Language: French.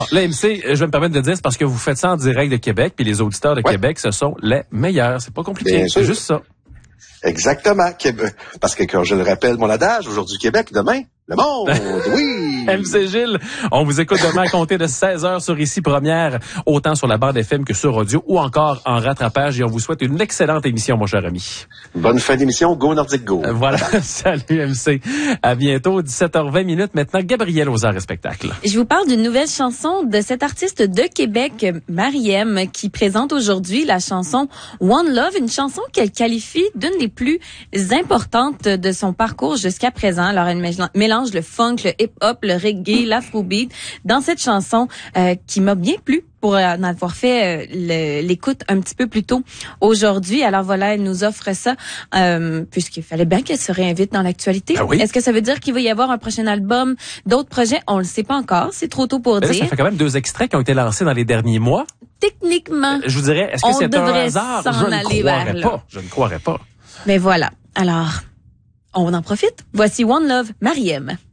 Là, MC, je vais me permettre de dire, c'est parce que vous faites ça en direct de Québec, puis les auditeurs de Québec, ce sont les meilleurs. C'est pas compliqué, c'est juste ça. Exactement. Parce que, quand je le rappelle, mon adage, aujourd'hui Québec, demain, le monde, oui! MC Gilles, on vous écoute demain à compter de 16h sur Ici Première, autant sur la bande FM que sur audio, ou encore en rattrapage, et on vous souhaite une excellente émission, mon cher ami. Bonne fin d'émission, Go Nordic Go. Voilà, salut MC. À bientôt, 17h20 maintenant, Gabriel aux arts et spectacles. Je vous parle d'une nouvelle chanson de cette artiste de Québec, Mariem, qui présente aujourd'hui la chanson One Love, une chanson qu'elle qualifie d'une des plus importantes de son parcours jusqu'à présent. Alors, elle mélange le funk, le hip-hop, le reggae, l'afrobeat dans cette chanson qui m'a bien plu pour en avoir fait l'écoute un petit peu plus tôt aujourd'hui. Alors voilà, elle nous offre ça puisqu'il fallait bien qu'elle se réinvite dans l'actualité. Ben oui. Est-ce que ça veut dire qu'il va y avoir un prochain album, d'autres projets? On le sait pas encore, c'est trop tôt pour dire. Ça fait quand même 2 extraits qui ont été lancés dans les derniers mois. Techniquement, Je vous dirais, est-ce que c'est un hasard? Je ne croirais pas. Mais voilà, alors, on en profite. Voici One Love, Mariem.